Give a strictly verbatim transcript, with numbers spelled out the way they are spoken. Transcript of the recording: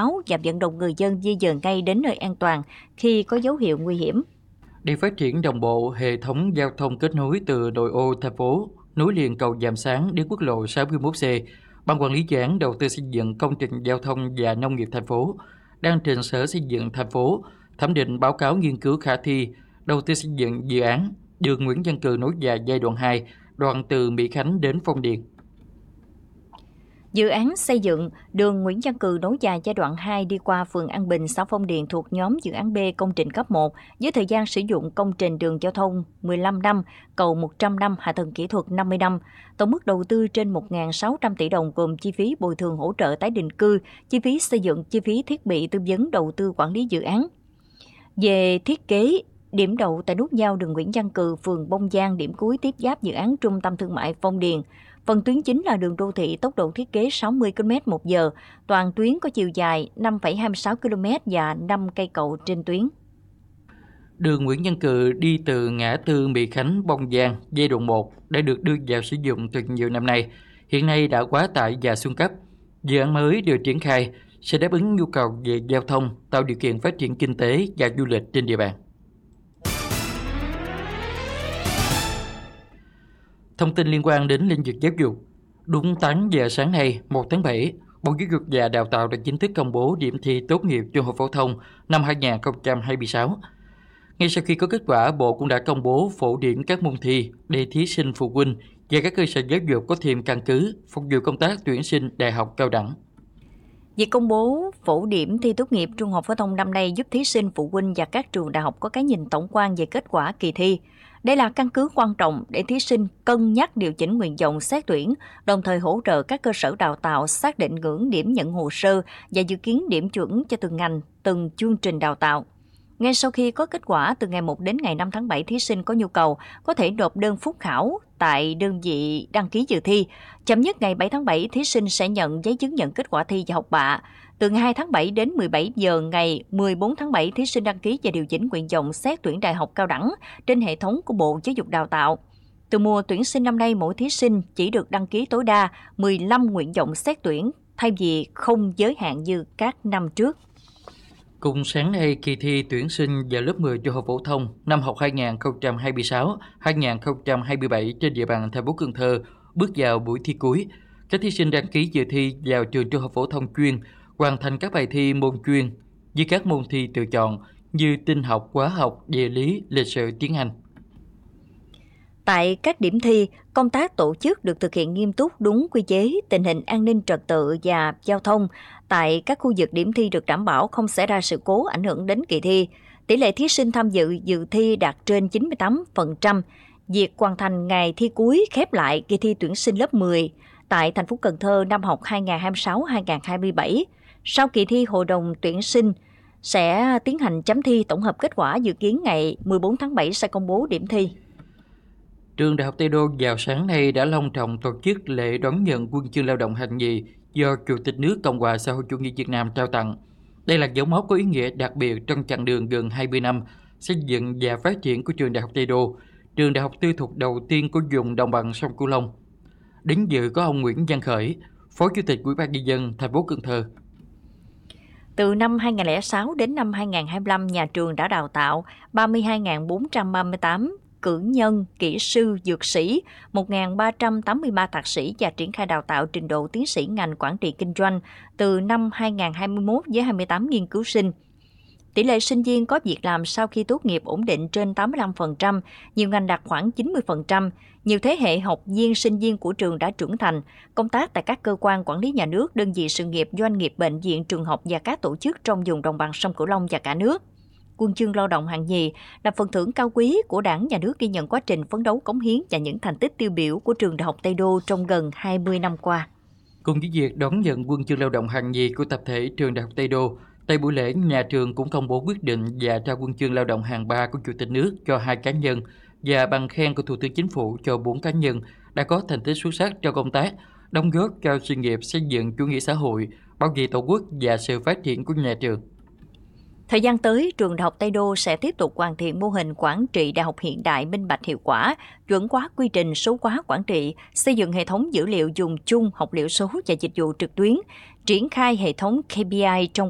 báo và vận động người dân di dời ngay đến nơi an toàn khi có dấu hiệu nguy hiểm. Để phát triển đồng bộ hệ thống giao thông kết nối từ nội ô thành phố, nối liền cầu Giàm Sáng đến quốc lộ sáu mươi mốt C, Ban Quản lý Dự án Đầu tư xây dựng công trình giao thông và nông nghiệp thành phố đang trình Sở Xây dựng thành phố thẩm định báo cáo nghiên cứu khả thi đầu tư xây dựng dự án đường Nguyễn Văn Cừ nối dài giai đoạn hai, đoạn từ Mỹ Khánh đến Phong Điền. Dự án xây dựng đường Nguyễn Văn Cừ nối dài giai đoạn hai đi qua phường An Bình, xã Phong Điền thuộc nhóm dự án B công trình cấp một với thời gian sử dụng công trình đường giao thông mười lăm năm, cầu một trăm năm, hạ tầng kỹ thuật năm mươi năm. Tổng mức đầu tư trên một nghìn sáu trăm tỷ đồng gồm chi phí bồi thường hỗ trợ tái định cư, chi phí xây dựng, chi phí thiết bị tư vấn đầu tư quản lý dự án. Về thiết kế, điểm đậu tại nút giao đường Nguyễn Văn Cừ, phường Bông Giang, điểm cuối tiếp giáp dự án Trung tâm Thương mại Phong Điền. Phần tuyến chính là đường đô thị tốc độ thiết kế sáu mươi ki lô mét một giờ, toàn tuyến có chiều dài năm phẩy hai mươi sáu ki lô mét và năm cây cầu trên tuyến. Đường Nguyễn Văn Cừ đi từ ngã tư Mỹ Khánh Bông Giang giai đoạn một đã được đưa vào sử dụng từ nhiều năm nay, hiện nay đã quá tải và xuống cấp. Dự án mới được triển khai sẽ đáp ứng nhu cầu về giao thông, tạo điều kiện phát triển kinh tế và du lịch trên địa bàn. Thông tin liên quan đến lĩnh vực giáo dục. Đúng tám giờ sáng nay, một tháng bảy, Bộ Giáo dục và Đào tạo đã chính thức công bố điểm thi tốt nghiệp trung học phổ thông năm hai nghìn không trăm hai mươi sáu. Ngay sau khi có kết quả, Bộ cũng đã công bố phổ điểm các môn thi để thí sinh, phụ huynh và các cơ sở giáo dục có thêm căn cứ phục vụ công tác tuyển sinh đại học cao đẳng. Việc công bố phổ điểm thi tốt nghiệp trung học phổ thông năm nay giúp thí sinh, phụ huynh và các trường đại học có cái nhìn tổng quan về kết quả kỳ thi. Đây là căn cứ quan trọng để thí sinh cân nhắc điều chỉnh nguyện vọng xét tuyển, đồng thời hỗ trợ các cơ sở đào tạo xác định ngưỡng điểm nhận hồ sơ và dự kiến điểm chuẩn cho từng ngành, từng chương trình đào tạo. Ngay sau khi có kết quả, từ ngày một đến ngày năm tháng bảy, thí sinh có nhu cầu có thể nộp đơn phúc khảo tại đơn vị đăng ký dự thi. Chậm nhất ngày bảy tháng bảy, thí sinh sẽ nhận giấy chứng nhận kết quả thi và học bạ. Từ ngày hai tháng bảy đến mười bảy giờ ngày mười bốn tháng bảy, thí sinh đăng ký và điều chỉnh nguyện vọng xét tuyển đại học cao đẳng trên hệ thống của Bộ Giáo dục Đào tạo. Từ mùa tuyển sinh năm nay, mỗi thí sinh chỉ được đăng ký tối đa mười lăm nguyện vọng xét tuyển, thay vì không giới hạn như các năm trước. Cùng sáng nay, kỳ thi tuyển sinh vào lớp mười trung học phổ thông năm học hai nghìn không trăm hai mươi sáu hai nghìn không trăm hai mươi bảy trên địa bàn thành phố Cần Thơ bước vào buổi thi cuối. Các thí sinh đăng ký dự thi vào trường trung học phổ thông chuyên hoàn thành các bài thi môn chuyên với các môn thi tự chọn như tin học, hóa học, địa lý, lịch sử, tiếng Anh. Tại các điểm thi, công tác tổ chức được thực hiện nghiêm túc, đúng quy chế, tình hình an ninh trật tự và giao thông tại các khu vực điểm thi được đảm bảo, không xảy ra sự cố ảnh hưởng đến kỳ thi. Tỷ lệ thí sinh tham dự dự thi đạt trên chín mươi tám phần trăm. Việc hoàn thành ngày thi cuối khép lại kỳ thi tuyển sinh lớp mười tại thành phố Cần Thơ năm học hai nghìn không trăm hai mươi sáu hai nghìn không trăm hai mươi bảy. Sau kỳ thi, Hội đồng tuyển sinh sẽ tiến hành chấm thi tổng hợp kết quả, dự kiến ngày mười bốn tháng bảy sẽ công bố điểm thi. Trường Đại học Tây Đô vào sáng nay đã long trọng tổ chức lễ đón nhận huân chương lao động hạng nhì do Chủ tịch nước Cộng hòa xã hội chủ nghĩa Việt Nam trao tặng. Đây là dấu mốc có ý nghĩa đặc biệt trong chặng đường gần hai mươi năm xây dựng và phát triển của Trường Đại học Tây Đô, trường đại học tư thục đầu tiên của vùng đồng bằng sông Cửu Long. Đến dự có ông Nguyễn Văn Khởi, Phó Chủ tịch Ủy ban nhân dân thành phố Cần Thơ. Từ năm hai nghìn không trăm lẻ sáu đến năm hai nghìn không trăm hai mươi lăm, nhà trường đã đào tạo ba mươi hai nghìn bốn trăm ba mươi tám cử nhân, kỹ sư, dược sĩ, một nghìn ba trăm tám mươi ba thạc sĩ và triển khai đào tạo trình độ tiến sĩ ngành quản trị kinh doanh từ năm hai nghìn không trăm hai mươi mốt với hai mươi tám nghiên cứu sinh. Tỷ lệ sinh viên có việc làm sau khi tốt nghiệp ổn định trên tám mươi lăm phần trăm, nhiều ngành đạt khoảng chín mươi phần trăm. Nhiều thế hệ học viên, sinh viên của trường đã trưởng thành, công tác tại các cơ quan quản lý nhà nước, đơn vị sự nghiệp, doanh nghiệp, bệnh viện, trường học và các tổ chức trong vùng đồng bằng sông Cửu Long và cả nước. Huân chương lao động hạng nhì là phần thưởng cao quý của Đảng, Nhà nước ghi nhận quá trình phấn đấu, cống hiến và những thành tích tiêu biểu của trường Đại học Tây Đô trong gần hai mươi năm qua. Cùng với việc đón nhận huân chương lao động hạng nhì của tập thể trường Đại học Tây Đô, tại buổi lễ, nhà trường cũng công bố quyết định và trao huân chương lao động hạng ba của Chủ tịch nước cho hai cá nhân và bằng khen của Thủ tướng Chính phủ cho bốn cá nhân đã có thành tích xuất sắc trong công tác, đóng góp cho sự nghiệp xây dựng chủ nghĩa xã hội, bảo vệ Tổ quốc và sự phát triển của nhà trường. Thời gian tới, trường Đại học Tây Đô sẽ tiếp tục hoàn thiện mô hình quản trị đại học hiện đại, minh bạch, hiệu quả, chuẩn hóa quy trình, số hóa quản trị, xây dựng hệ thống dữ liệu dùng chung, học liệu số và dịch vụ trực tuyến, triển khai hệ thống K P I trong